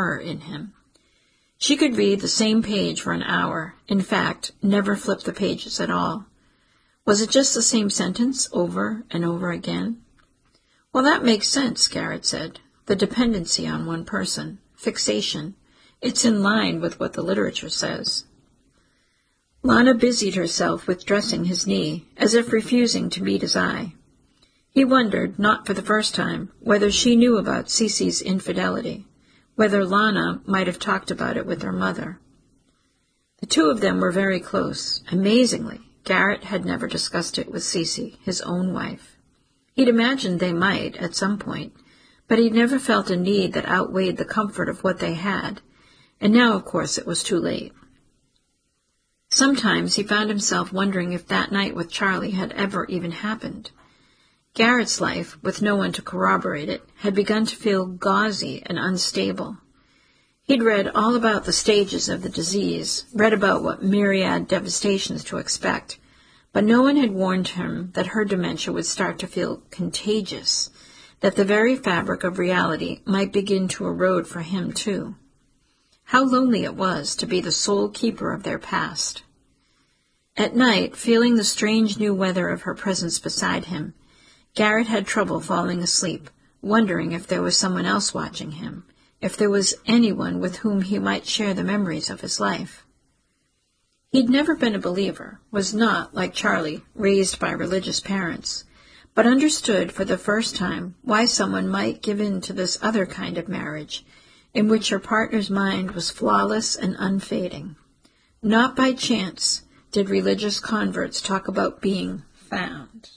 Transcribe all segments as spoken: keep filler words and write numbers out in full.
her in him. She could read the same page for an hour, in fact, never flip the pages at all. Was it just the same sentence over and over again? Well, that makes sense, Garrett said. The dependency on one person, fixation. It's in line with what the literature says. Lana busied herself with dressing his knee, as if refusing to meet his eye. He wondered, not for the first time, whether she knew about Cece's infidelity, whether Lana might have talked about it with her mother. The two of them were very close. Amazingly, Garrett had never discussed it with Cece, his own wife. He'd imagined they might, at some point, but he'd never felt a need that outweighed the comfort of what they had, and now, of course, it was too late. Sometimes he found himself wondering if that night with Charlie had ever even happened. Garrett's life, with no one to corroborate it, had begun to feel gauzy and unstable. He'd read all about the stages of the disease, read about what myriad devastations to expect, but no one had warned him that her dementia would start to feel contagious, that the very fabric of reality might begin to erode for him, too. How lonely it was to be the sole keeper of their past. At night, feeling the strange new weather of her presence beside him, Garrett had trouble falling asleep, wondering if there was someone else watching him, if there was anyone with whom he might share the memories of his life. He'd never been a believer, was not, like Charlie, raised by religious parents, but understood for the first time why someone might give in to this other kind of marriage, in which her partner's mind was flawless and unfading. Not by chance did religious converts talk about being found.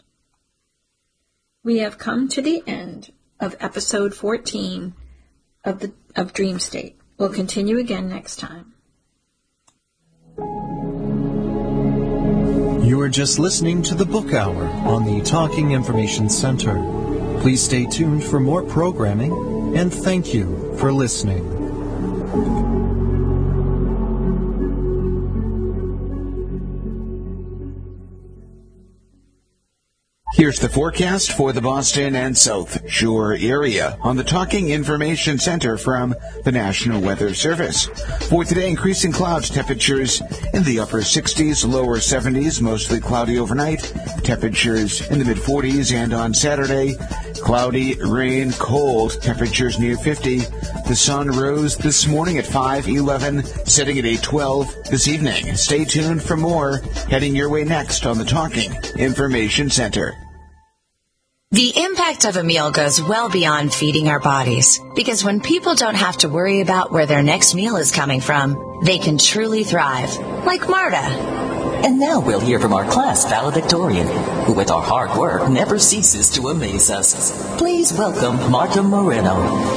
We have come to the end of episode fourteen of the of Dream State. We'll continue again next time. You are just listening to the Book Hour on the Talking Information Center. Please stay tuned for more programming, and thank you for listening. Here's the forecast for the Boston and South Shore area on the Talking Information Center from the National Weather Service. For today, increasing clouds, temperatures in the upper sixties, lower seventies, mostly cloudy overnight, temperatures in the mid-forties, and on Saturday, cloudy, rain, cold, temperatures near fifty. The sun rose this morning at five eleven, setting at eight twelve this evening. Stay tuned for more, heading your way next on the Talking Information Center. The impact of a meal goes well beyond feeding our bodies, because when people don't have to worry about where their next meal is coming from, they can truly thrive, like Marta. And now we'll hear from our class valedictorian, who with our hard work never ceases to amaze us. Please welcome Marta Moreno.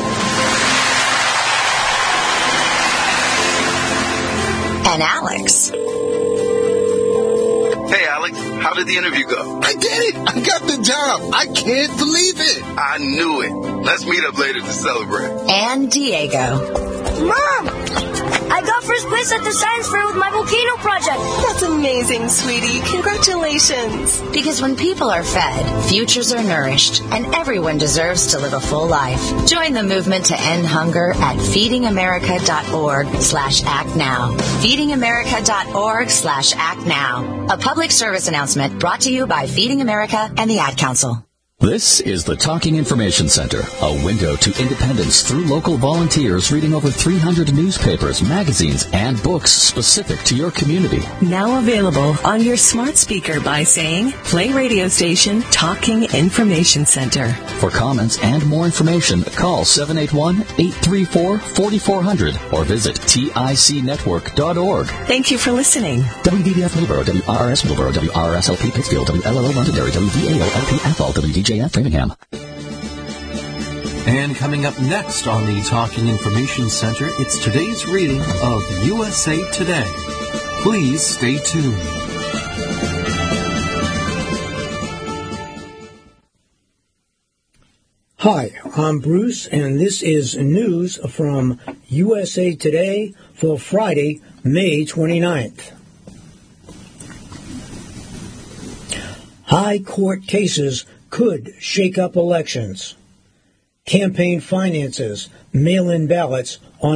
And Alex. Hey, Alex, how did the interview go? I did it! I got the job! I can't believe it! I knew it. Let's meet up later to celebrate. And Diego. Mom! I got first place at the science fair with my volcano project. That's amazing, sweetie. Congratulations. Because when people are fed, futures are nourished, and everyone deserves to live a full life. Join the movement to end hunger at feedingamerica.org slash act now. feedingamerica.org slash act now. A public service announcement brought to you by Feeding America and the Ad Council. This is the Talking Information Center, a window to independence through local volunteers reading over three hundred newspapers, magazines, and books specific to your community. Now available on your smart speaker by saying, play radio station Talking Information Center. For comments and more information, call seven eight one, eight three four, four four zero zero or visit tic network dot org. Thank you for listening. W D B F Millboro, W R R S Millboro, W R R S L P Pittsfield, W L L O Londonderry, W V A O L P Athol, W D J F Framingham. And coming up next on the Talking Information Center, it's today's reading of U S A Today. Please stay tuned. Hi, I'm Bruce, and this is news from U S A Today for Friday, May twenty-ninth. High court cases could shake up elections. Campaign finances, mail-in ballots